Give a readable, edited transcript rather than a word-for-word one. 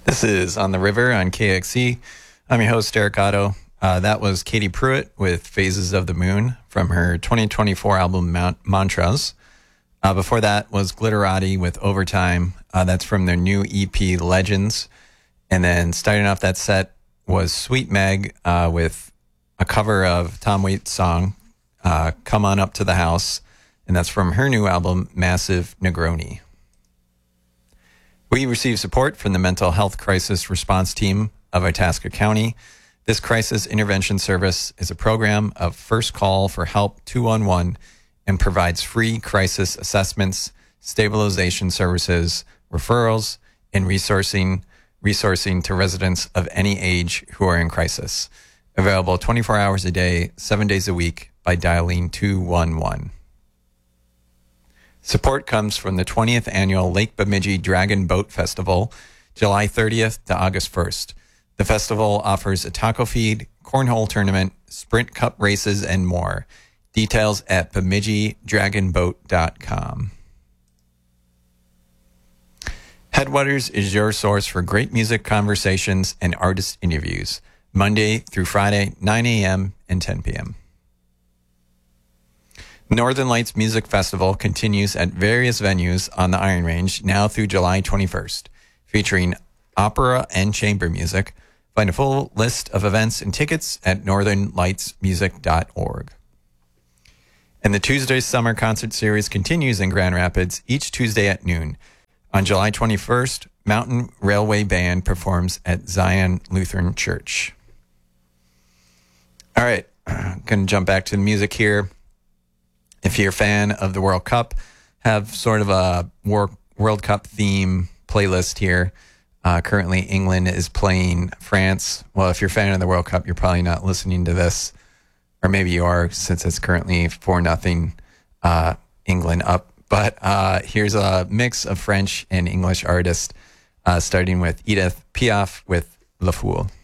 This is On the River on KXC. I'm your host, Derek Otto. That was Katie Pruitt with Phases of the Moon from her 2024 album Mantras. Before that was Glitterati with Overtime. That's from their new EP Legends. And then starting off that set was Sweet Meg with a cover of Tom Waits' song, Come On Up to the House. And that's from her new album, Massive Negroni. We receive support from the Mental Health Crisis Response Team of Itasca County. This crisis intervention service is a program of First Call for Help 211 and provides free crisis assessments, stabilization services, referrals, and resourcing to residents of any age who are in crisis. Available 24 hours a day, 7 days a week by dialing 211. Support comes from the 20th Annual Lake Bemidji Dragon Boat Festival, July 30th to August 1st. The festival offers a taco feed, cornhole tournament, sprint cup races, and more. Details at bemidjidragonboat.com. Headwaters is your source for great music conversations and artist interviews, Monday through Friday, 9 a.m. and 10 p.m. Northern Lights Music Festival continues at various venues on the Iron Range now through July 21st, featuring opera and chamber music. Find a full list of events and tickets at northernlightsmusic.org. And the Tuesday Summer Concert Series continues in Grand Rapids each Tuesday at noon. On July 21st, Mountain Railway Band performs at Zion Lutheran Church. All right, I'm going to jump back to the music here. If you're a fan of the World Cup, have sort of a World Cup theme playlist here. Currently, England is playing France. Well, if you're a fan of the World Cup, you're probably not listening to this. Or maybe you are, since it's currently 4-0 England up. But here's a mix of French and English artists, starting with Edith Piaf with Le Fool.